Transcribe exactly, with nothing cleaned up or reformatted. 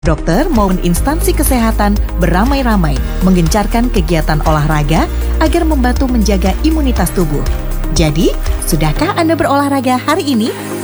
Dokter maupun instansi kesehatan beramai-ramai menggencarkan kegiatan olahraga agar membantu menjaga imunitas tubuh. Jadi, sudahkah Anda berolahraga hari ini?